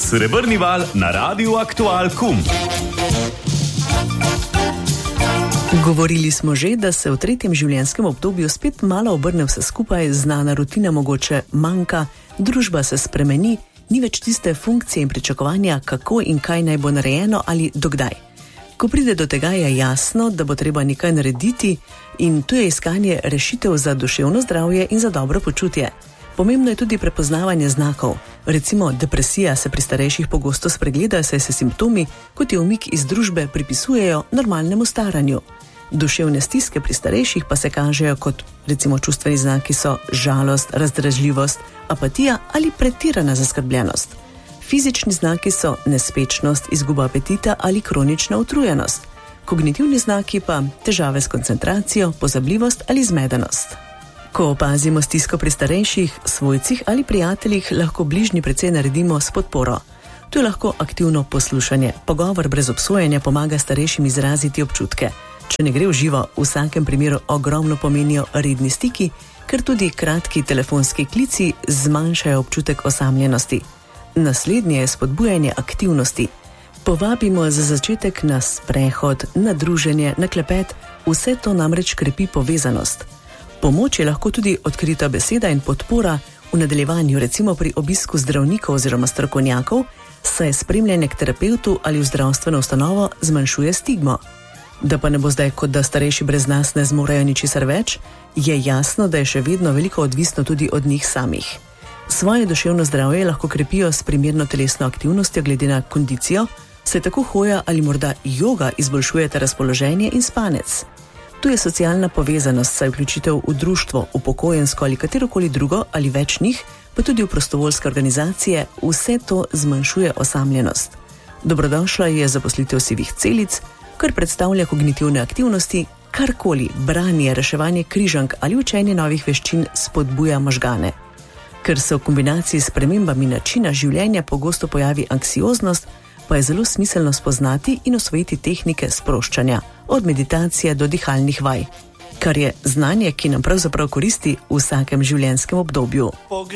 Srebrni val na Radiu Aktual KUM. Govorili smo že, da se v tretjem življenjskem obdobju spet malo obrne vse skupaj, znana rutina mogoče manjka, družba se spremeni, ni več tiste funkcije in pričakovanja, kako in kaj naj bo narejeno ali dokdaj. Ko pride do tega, je jasno, da bo treba nekaj narediti in tu je iskanje rešitev za duševno zdravje in za dobro počutje. Pomembno je tudi prepoznavanje znakov. Recimo, depresija se pri starejših pogosto spregleda, saj se simptomi, kot je umik iz družbe, pripisujejo normalnemu staranju. Duševne stiske pri starejših pa se kažejo kot, recimo, čustveni znaki so žalost, razdražljivost, apatija ali pretirana zaskrbljenost. Fizični znaki so nespečnost, izguba apetita ali kronična utrujenost. Kognitivni znaki pa težave s koncentracijo, pozabljivost ali zmedenost. Ko opazimo stisko pri starejših, svojcih ali prijateljih, lahko bližnji precej naredimo s podporo. Tu je lahko aktivno poslušanje. Pogovor brez obsojanja pomaga starejšim izraziti občutke. Če ne gre v živo, v vsakem primeru ogromno pomenijo redni stiki, ker tudi kratki telefonski klici zmanjšajo občutek osamljenosti. Naslednje je spodbujanje aktivnosti. Povabimo za začetek na sprehod, na druženje, na klepet, vse to namreč krepi povezanost. Pomoč je lahko tudi odkrita beseda in podpora v nadaljevanju, recimo pri obisku zdravnikov oziroma strokovnjakov, saj spremljanje k terapevtu ali v zdravstveno ustanovo zmanjšuje stigmo. Da pa ne bo zdaj, kot da starejši brez nas ne zmorejo ničesar več, je jasno, da je še vedno veliko odvisno tudi od njih samih. Svoje duševno zdravje lahko krepijo s primerno telesno aktivnostjo glede na kondicijo, saj tako hoja ali morda joga izboljšujeta razpoloženje in spanec. Tu je socialna povezanost, saj vključitev v društvo, upokojensko ali katerokoli drugo ali več njih, pa tudi v prostovoljske organizacije, vse to zmanjšuje osamljenost. Dobrodošla je zaposlitev sivih celic, kar predstavlja kognitivne aktivnosti, karkoli, branje, reševanje križank ali učenje novih veščin spodbuja možgane. Ker se v kombinaciji s spremembami načina življenja pogosto pojavi anksioznost, pa je zelo smiselno spoznati in osvojiti tehnike sproščanja, od meditacije do dihalnih vaj, kar je znanje, ki nam pravzaprav koristi v vsakem življenjskem obdobju.